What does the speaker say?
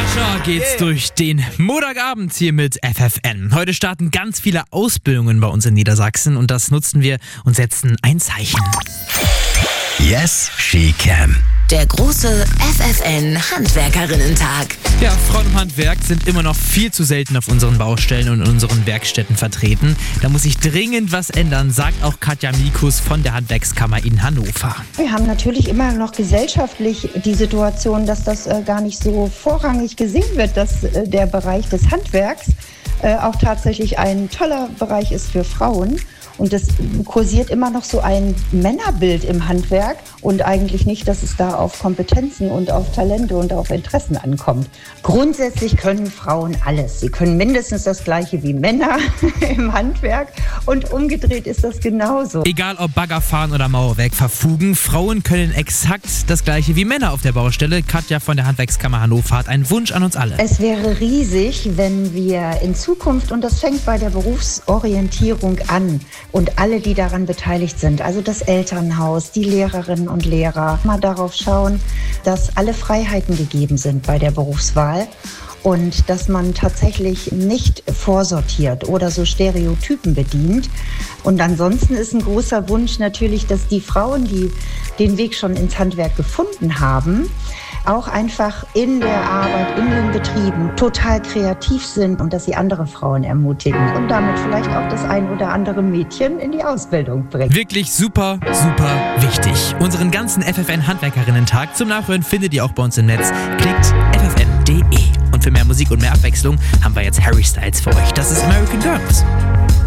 So geht's durch den Montagabend hier mit FFN. Heute starten ganz viele Ausbildungen bei uns in Niedersachsen und das nutzen wir und setzen ein Zeichen. Yes, she can. Der große FFN-Handwerkerinnen-Tag. Ja, Frauen im Handwerk sind immer noch viel zu selten auf unseren Baustellen und in unseren Werkstätten vertreten. Da muss sich dringend was ändern, sagt auch Katja Mikus von der Handwerkskammer in Hannover. Wir haben natürlich immer noch gesellschaftlich die Situation, dass das gar nicht so vorrangig gesehen wird, dass der Bereich des Handwerks auch tatsächlich ein toller Bereich ist für Frauen. Und es kursiert immer noch so ein Männerbild im Handwerk und eigentlich nicht, dass es da auf Kompetenzen und auf Talente und auf Interessen ankommt. Grundsätzlich können Frauen alles. Sie können mindestens das Gleiche wie Männer im Handwerk und umgedreht ist das genauso. Egal ob Baggerfahren oder Mauerwerk verfugen, Frauen können exakt das Gleiche wie Männer auf der Baustelle. Katja von der Handwerkskammer Hannover hat einen Wunsch an uns alle. Es wäre riesig, wenn wir in Zukunft, und das fängt bei der Berufsorientierung an, und alle, die daran beteiligt sind, also das Elternhaus, die Lehrerinnen und Lehrer, mal darauf schauen, dass alle Freiheiten gegeben sind bei der Berufswahl und dass man tatsächlich nicht vorsortiert oder so Stereotypen bedient. Und ansonsten ist ein großer Wunsch natürlich, dass die Frauen, die den Weg schon ins Handwerk gefunden haben, auch einfach in der Arbeit, in den Betrieben total kreativ sind und dass sie andere Frauen ermutigen und damit vielleicht auch das ein oder andere Mädchen in die Ausbildung bringen. Wirklich super, super wichtig. Unseren ganzen FFN-Handwerkerinnen-Tag zum Nachhören findet ihr auch bei uns im Netz. Klickt ffn.de. Und für mehr Musik und mehr Abwechslung haben wir jetzt Harry Styles für euch. Das ist American Girls.